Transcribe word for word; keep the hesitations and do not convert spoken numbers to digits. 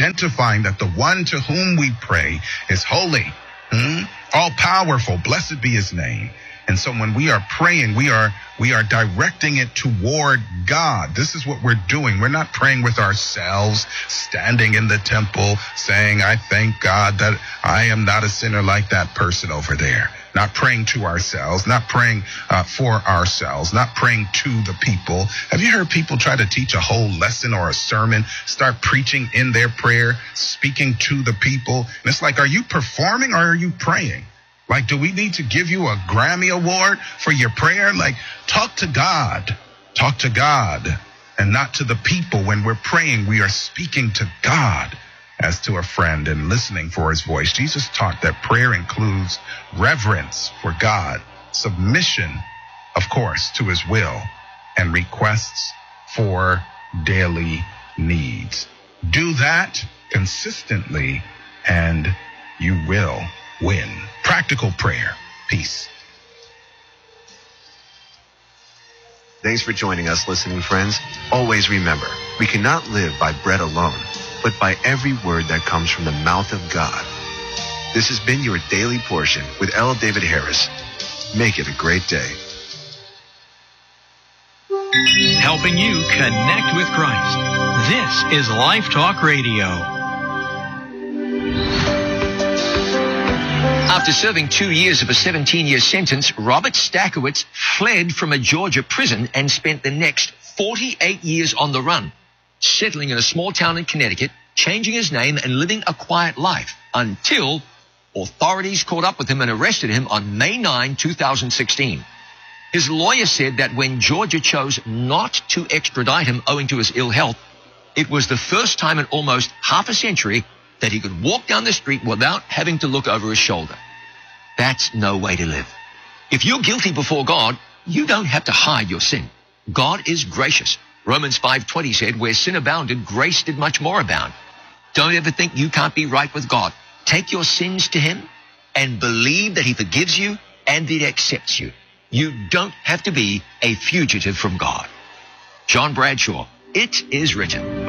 identifying that the one to whom we pray is holy, hmm? all-powerful, blessed be his name. And so when we are praying, we are we are directing it toward God. This is what we're doing. We're not praying with ourselves, standing in the temple, saying, I thank God that I am not a sinner like that person over there. Not praying to ourselves, not praying uh, for ourselves, not praying to the people. Have you heard people try to teach a whole lesson or a sermon, start preaching in their prayer, speaking to the people? And it's like, are you performing or are you praying? Like, do we need to give you a Grammy Award for your prayer? Like, talk to God. Talk to God and not to the people. When we're praying, we are speaking to God as to a friend and listening for his voice. Jesus taught that prayer includes reverence for God, submission, of course, to his will, and requests for daily needs. Do that consistently, and you will win. Practical prayer. Peace. Thanks for joining us, listening friends. Always remember, we cannot live by bread alone, but by every word that comes from the mouth of God. This has been your Daily Portion with L. David Harris. Make it a great day. Helping you connect with Christ. This is Life Talk Radio. After serving two years of a seventeen-year sentence, Robert Stakowitz fled from a Georgia prison and spent the next forty-eight years on the run, settling in a small town in Connecticut, changing his name and living a quiet life until authorities caught up with him and arrested him on May ninth, two thousand sixteen. His lawyer said that when Georgia chose not to extradite him owing to his ill health, it was the first time in almost half a century that he could walk down the street without having to look over his shoulder. That's no way to live. If you're guilty before God, you don't have to hide your sin. God is gracious. Romans five twenty said, where sin abounded, grace did much more abound. Don't ever think you can't be right with God. Take your sins to him and believe that he forgives you and that he accepts you. You don't have to be a fugitive from God. John Bradshaw, it is written.